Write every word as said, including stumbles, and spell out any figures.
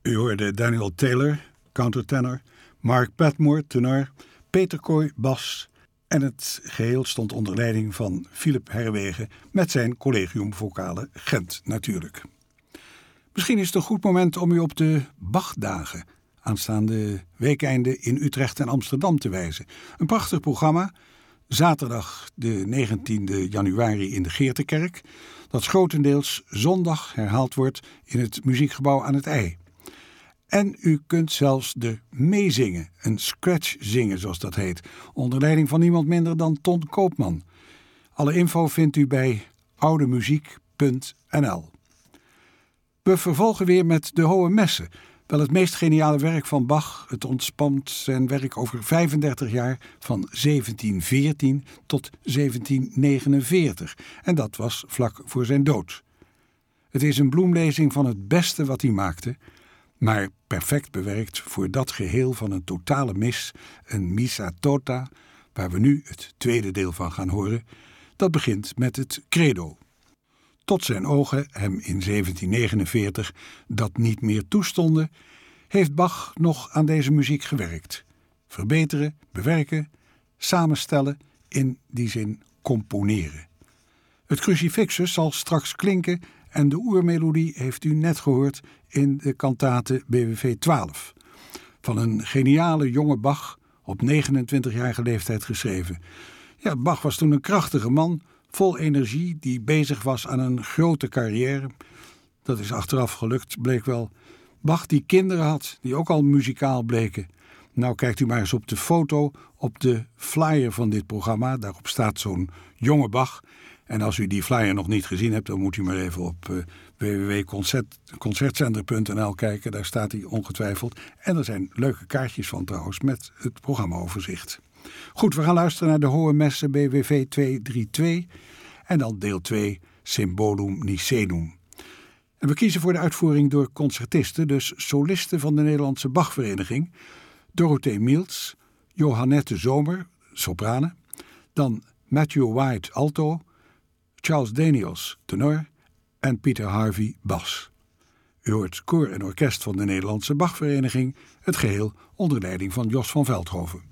U hoorde Daniel Taylor, countertenor, Mark Padmore, tenor, Peter Kooi, bas en het geheel stond onder leiding van Philip Herwegen met zijn Collegium Vocale Gent natuurlijk. Misschien is het een goed moment om u op de Bachdagen aanstaande weekeinde in Utrecht en Amsterdam te wijzen. Een prachtig programma, zaterdag de negentiende januari in de Geertekerk, dat grotendeels zondag herhaald wordt in het muziekgebouw aan het IJ. En u kunt zelfs de meezingen, een scratch zingen zoals dat heet, onder leiding van niemand minder dan Ton Koopman. Alle info vindt u bij oudemuziek punt n l. We vervolgen weer met de Hohe Messe, wel het meest geniale werk van Bach. Het ontspant zijn werk over vijfendertig jaar van zeventien veertien tot zeventien negenenveertig. En dat was vlak voor zijn dood. Het is een bloemlezing van het beste wat hij maakte, maar perfect bewerkt voor dat geheel van een totale mis, een missa tota, waar we nu het tweede deel van gaan horen. Dat begint met het credo. Tot zijn ogen hem in zeventien negenenveertig dat niet meer toestonden, heeft Bach nog aan deze muziek gewerkt. Verbeteren, bewerken, samenstellen, in die zin componeren. Het crucifixus zal straks klinken en de oermelodie heeft u net gehoord in de kantate B W V twaalf. Van een geniale jonge Bach, op negenentwintigjarige leeftijd geschreven. Ja, Bach was toen een krachtige man, vol energie, die bezig was aan een grote carrière. Dat is achteraf gelukt, bleek wel. Bach die kinderen had, die ook al muzikaal bleken. Nou kijkt u maar eens op de foto, op de flyer van dit programma. Daarop staat zo'n jonge Bach. En als u die flyer nog niet gezien hebt, dan moet u maar even op uh, w w w punt concertzender punt n l kijken. Daar staat hij ongetwijfeld. En er zijn leuke kaartjes van trouwens met het programmaoverzicht. Goed, we gaan luisteren naar de Hohe Messe B W V tweehonderddraaientwintig en dan deel twee, Symbolum Nicenum. En we kiezen voor de uitvoering door concertisten, dus solisten van de Nederlandse Bachvereniging, Dorothee Miels, Johannette Zomer, sopranen, dan Matthew White, alto, Charles Daniels, tenor en Peter Harvey, bas. U hoort koor en orkest van de Nederlandse Bachvereniging, het geheel onder leiding van Jos van Veldhoven.